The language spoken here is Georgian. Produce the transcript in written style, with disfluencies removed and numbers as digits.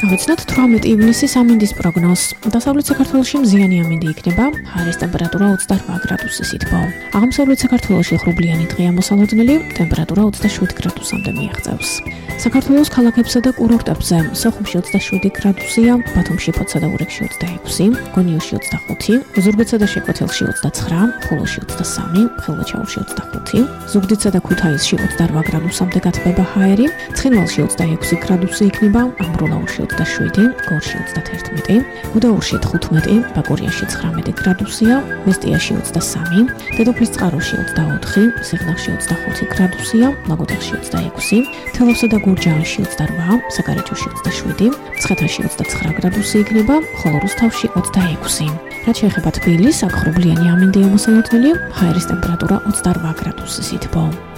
გავიცნოთ 18 ივნისის ამინდის პროგნოზს. დასავლეთ საქართველოში მზიანი ამინდი იქნება, ჰაერის ტემპერატურა 28 გრადუსის ითბო. აღმოსავლეთ საქართველოში ღრუბლიანი დღეა მოსალოდნელი, ტემპერატურა 27 გრადუსამდე მიაღწევს. საქართველოს ქალაქებსა და კურორტებზე სოხუმში 27 გრადუსია, ბათუმში, ფოთსა და ურეკში 26, გონიოში 25, ზუგდიდსა და შეკვეთილში 29, ხულოში 23, ხელვაჩაურში 25, ზუგდიდსა და ქუთაისში 28 გრადუსამდე გათბება ჰაერი, ცხინვალში 26 გრადუსი იქნება, ამბროლაურში 27, გორში 31, გუდაურში 15, ბაკურიაში 19 გრადუსია, მესტიაში 23, დედოფლისწყაროში 24, სიღნაღში 25 გრადუსია, ლაგოდეხში 26, თელავსა და გურჯაანში 28, საკარაჯოში 27, მცხეთაში 29 გრადუსი იქნება, ხოლო რუსთავში 26. რაც შეეხება თბილისს, აქ ღრუბლიანი ამინდია მოსალოდნელი, ჰაერის ტემპერატურა 28 გრადუსის ითბო.